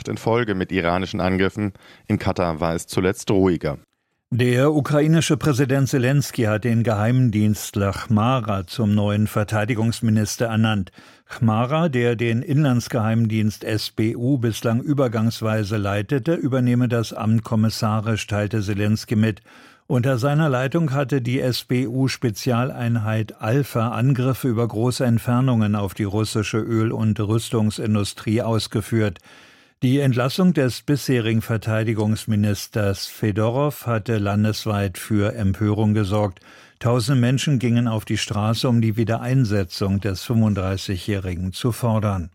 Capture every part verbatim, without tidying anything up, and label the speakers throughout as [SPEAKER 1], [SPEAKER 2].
[SPEAKER 1] Nacht in Folge mit iranischen Angriffen. In Katar war es zuletzt ruhiger.
[SPEAKER 2] Der ukrainische Präsident Selensky hat den Geheimdienstler Chmara zum neuen Verteidigungsminister ernannt. Chmara, der den Inlandsgeheimdienst S B U bislang übergangsweise leitete, übernehme das Amt kommissarisch, teilte Selensky mit. Unter seiner Leitung hatte die S B U-Spezialeinheit Alpha Angriffe über große Entfernungen auf die russische Öl- und Rüstungsindustrie ausgeführt. Die Entlassung des bisherigen Verteidigungsministers Fedorow hatte landesweit für Empörung gesorgt. Tausende Menschen gingen auf die Straße, um die Wiedereinsetzung des fünfunddreißigjährigen zu fordern.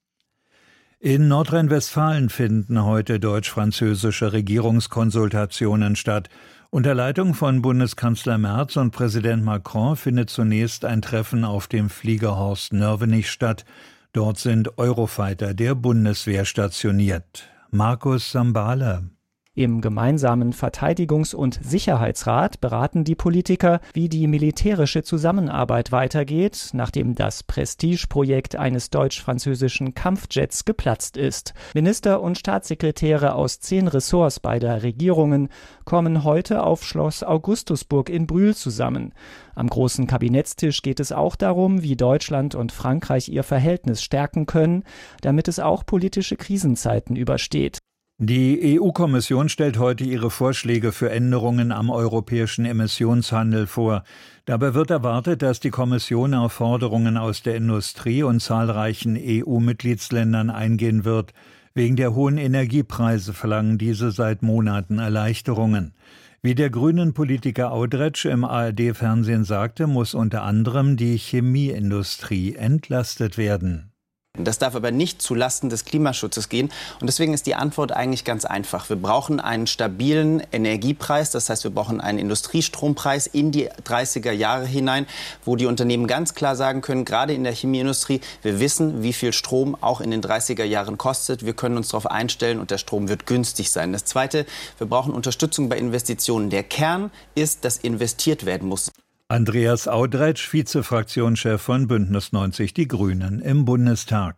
[SPEAKER 2] In Nordrhein-Westfalen finden heute deutsch-französische Regierungskonsultationen statt. Unter Leitung von Bundeskanzler Merz und Präsident Macron findet zunächst ein Treffen auf dem Flieger Horst Nörvenich statt. Dort sind Eurofighter der Bundeswehr stationiert. Markus Sambale.
[SPEAKER 3] Im gemeinsamen Verteidigungs- und Sicherheitsrat beraten die Politiker, wie die militärische Zusammenarbeit weitergeht, nachdem das Prestigeprojekt eines deutsch-französischen Kampfjets geplatzt ist. Minister und Staatssekretäre aus zehn Ressorts beider Regierungen kommen heute auf Schloss Augustusburg in Brühl zusammen. Am großen Kabinettstisch geht es auch darum, wie Deutschland und Frankreich ihr Verhältnis stärken können, damit es auch politische Krisenzeiten übersteht.
[SPEAKER 2] Die E U-Kommission stellt heute ihre Vorschläge für Änderungen am europäischen Emissionshandel vor. Dabei wird erwartet, dass die Kommission auf Forderungen aus der Industrie und zahlreichen E U-Mitgliedsländern eingehen wird. Wegen der hohen Energiepreise verlangen diese seit Monaten Erleichterungen. Wie der grünen Politiker Audretsch im A R D-Fernsehen sagte, muss unter anderem die Chemieindustrie entlastet werden.
[SPEAKER 4] Das darf aber nicht zulasten des Klimaschutzes gehen. Und deswegen ist die Antwort eigentlich ganz einfach. Wir brauchen einen stabilen Energiepreis. Das heißt, wir brauchen einen Industriestrompreis in die dreißiger Jahre hinein, wo die Unternehmen ganz klar sagen können, gerade in der Chemieindustrie, wir wissen, wie viel Strom auch in den dreißiger Jahren kostet. Wir können uns darauf einstellen und der Strom wird günstig sein. Das Zweite, wir brauchen Unterstützung bei Investitionen. Der Kern ist, dass investiert werden muss.
[SPEAKER 2] Andreas Audretsch, Vizefraktionschef von Bündnis neunzig Die Grünen im Bundestag.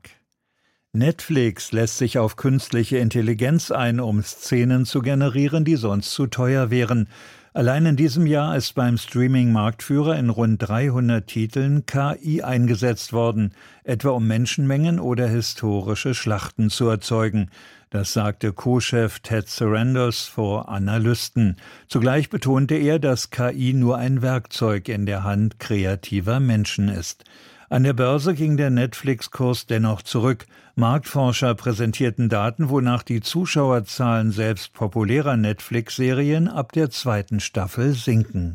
[SPEAKER 2] Netflix lässt sich auf künstliche Intelligenz ein, um Szenen zu generieren, die sonst zu teuer wären. Allein in diesem Jahr ist beim Streaming-Marktführer in rund dreihundert Titeln K I eingesetzt worden, etwa um Menschenmengen oder historische Schlachten zu erzeugen. Das sagte Co-Chef Ted Sarandos vor Analysten. Zugleich betonte er, dass K I nur ein Werkzeug in der Hand kreativer Menschen ist. An der Börse ging der Netflix-Kurs dennoch zurück. Marktforscher präsentierten Daten, wonach die Zuschauerzahlen selbst populärer Netflix-Serien ab der zweiten Staffel sinken.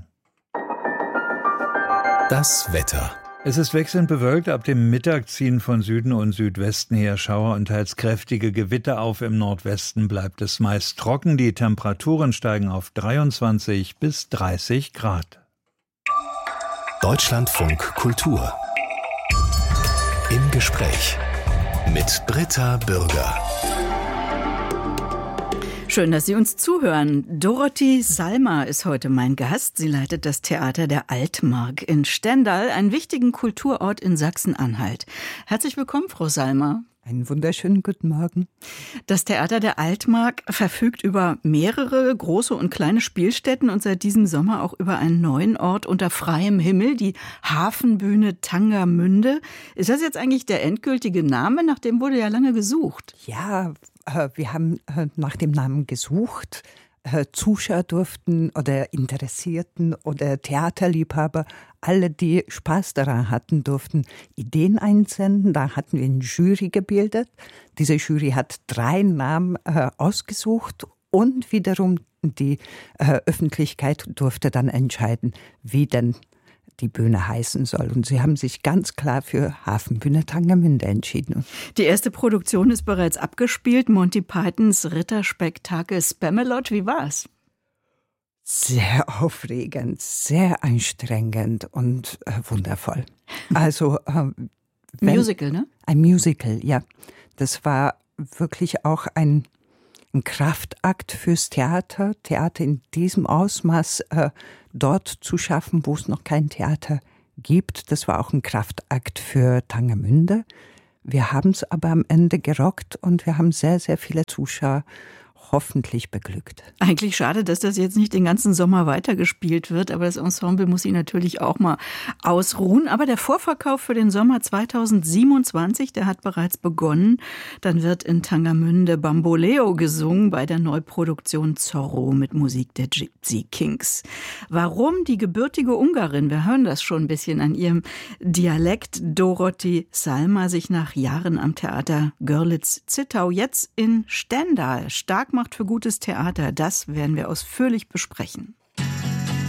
[SPEAKER 5] Das Wetter.
[SPEAKER 2] Es ist wechselnd bewölkt, ab dem Mittag ziehen von Süden und Südwesten her Schauer und teils kräftige Gewitter auf. Im Nordwesten bleibt es meist trocken. Die Temperaturen steigen auf dreiundzwanzig bis dreißig Grad.
[SPEAKER 5] Deutschlandfunk Kultur. Im Gespräch mit Britta Bürger.
[SPEAKER 6] Schön, dass Sie uns zuhören. Dorothee Salmer ist heute mein Gast. Sie leitet das Theater der Altmark in Stendal, einen wichtigen Kulturort in Sachsen-Anhalt. Herzlich willkommen, Frau Salmer.
[SPEAKER 7] Einen wunderschönen guten Morgen.
[SPEAKER 6] Das Theater der Altmark verfügt über mehrere große und kleine Spielstätten und seit diesem Sommer auch über einen neuen Ort unter freiem Himmel, die Hafenbühne Tangermünde. Ist das jetzt eigentlich der endgültige Name? Nach dem wurde ja lange gesucht.
[SPEAKER 7] Ja, wir haben nach dem Namen gesucht. Zuschauer durften oder Interessierten oder Theaterliebhaber, alle, die Spaß daran hatten, durften Ideen einsenden. Da hatten wir eine Jury gebildet. Diese Jury hat drei Namen äh, ausgesucht und wiederum die äh, Öffentlichkeit durfte dann entscheiden, wie denn die Bühne heißen soll. Und sie haben sich ganz klar für Hafenbühne Tangermünde entschieden.
[SPEAKER 6] Die erste Produktion ist bereits abgespielt. Monty Pythons Ritterspektakel Spamalot. Wie war's?
[SPEAKER 7] Sehr aufregend, sehr anstrengend und äh, wundervoll. Also äh, wenn,
[SPEAKER 6] Musical, ne?
[SPEAKER 7] Ein Musical, ja. Das war wirklich auch ein, ein Kraftakt fürs Theater. Theater in diesem Ausmaß äh, dort zu schaffen, wo es noch kein Theater gibt. Das war auch ein Kraftakt für Tangermünde. Wir haben es aber am Ende gerockt und wir haben sehr, sehr viele Zuschauer hoffentlich beglückt.
[SPEAKER 6] Eigentlich schade, dass das jetzt nicht den ganzen Sommer weitergespielt wird, aber das Ensemble muss sich natürlich auch mal ausruhen. Aber der Vorverkauf für den Sommer zweitausendsiebenundzwanzig, der hat bereits begonnen. Dann wird in Tangermünde Bamboleo gesungen bei der Neuproduktion Zorro mit Musik der Gypsy Kings. Warum die gebürtige Ungarin, wir hören das schon ein bisschen an ihrem Dialekt, Dorothee Salma sich nach Jahren am Theater Görlitz-Zittau jetzt in Stendal stark macht für gutes Theater, das werden wir ausführlich besprechen.